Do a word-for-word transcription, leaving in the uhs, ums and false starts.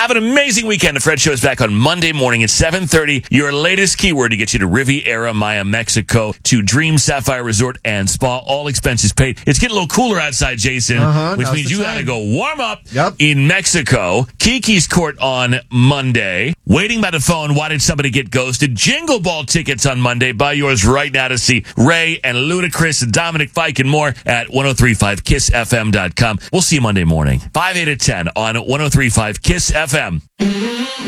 Have an amazing weekend. The Fred Show is back on Monday morning at seven thirty. Your latest keyword to get you to Riviera Maya, Mexico, to Dream Sapphire Resort and Spa. All expenses paid. It's getting a little cooler outside, Jason, uh-huh, which means you got to go warm up yep. in Mexico. Kiki's Court on Monday. Waiting by the phone. Why did somebody get ghosted? Jingle Ball tickets on Monday. Buy yours right now to see Ray and Ludacris and Dominic Fike and more at ten thirty-five kiss f m dot com. We'll see you Monday morning. five, eight, and ten on ten thirty-five Kiss F M.